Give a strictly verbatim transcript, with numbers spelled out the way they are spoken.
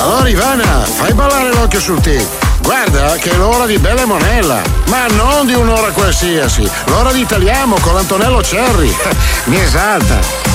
Allora Ivana, fai ballare l'occhio sul T. Guarda che è l'ora di Bella e Monella, ma non di un'ora qualsiasi, l'ora di Italiamo con l'Antonello Cerri. Mi esalta.